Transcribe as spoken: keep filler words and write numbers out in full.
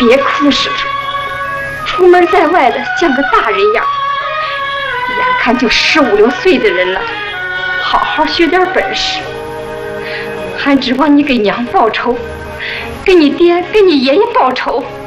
别哭师傅，出门在外的像个大人样，眼看就十五六岁的人了，好好学点本事，还指望你给娘报仇，给你爹给你爷爷报仇。